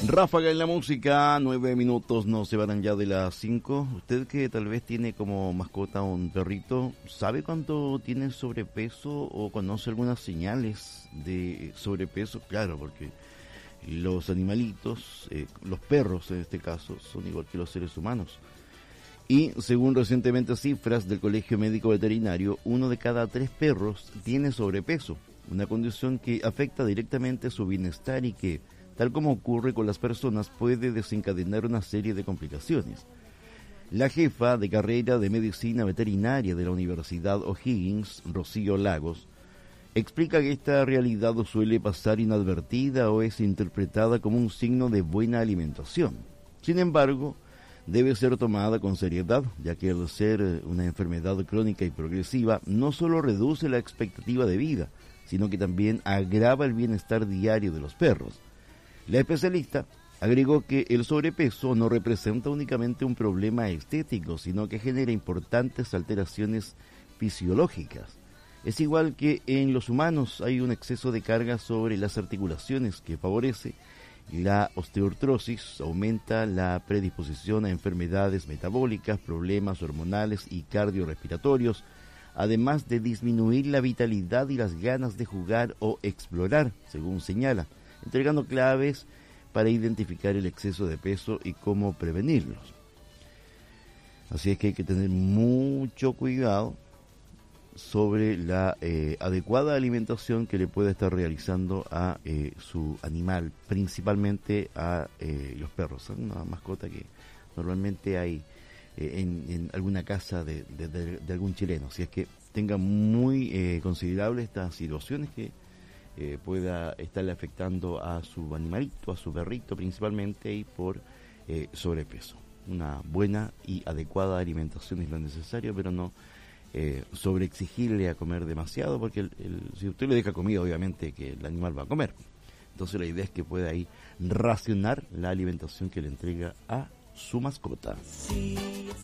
Ráfaga en la música, 9 minutos nos llevarán ya de las 5. Usted que tal vez tiene como mascota un perrito, ¿sabe cuánto tiene sobrepeso o conoce algunas señales de sobrepeso? Claro, porque los animalitos, los perros en este caso, son igual que los seres humanos. Y según recientemente cifras del Colegio Médico Veterinario, 1 de cada 3 perros tiene sobrepeso, una condición que afecta directamente su bienestar y que, tal como ocurre con las personas, puede desencadenar una serie de complicaciones. La jefa de carrera de Medicina Veterinaria de la Universidad O'Higgins, Rocío Lagos, explica que esta realidad suele pasar inadvertida o es interpretada como un signo de buena alimentación. Sin embargo, debe ser tomada con seriedad, ya que al ser una enfermedad crónica y progresiva, no solo reduce la expectativa de vida, sino que también agrava el bienestar diario de los perros. La especialista agregó que el sobrepeso no representa únicamente un problema estético, sino que genera importantes alteraciones fisiológicas. Es igual que en los humanos hay un exceso de carga sobre las articulaciones que favorece la osteoartrosis, aumenta la predisposición a enfermedades metabólicas, problemas hormonales y cardiorrespiratorios, además de disminuir la vitalidad y las ganas de jugar o explorar, según señala, entregando claves para identificar el exceso de peso y cómo prevenirlos. Así es que hay que tener mucho cuidado sobre la adecuada alimentación que le puede estar realizando a su animal, principalmente a los perros. Son una mascota que normalmente hay en alguna casa de algún chileno. Así es que tenga muy considerable estas situaciones que pueda estarle afectando a su animalito, a su perrito principalmente, y por sobrepeso. Una buena y adecuada alimentación es lo necesario, pero no sobreexigirle a comer demasiado, porque si usted le deja comida, obviamente que el animal va a comer. Entonces la idea es que pueda ahí racionar la alimentación que le entrega a su mascota.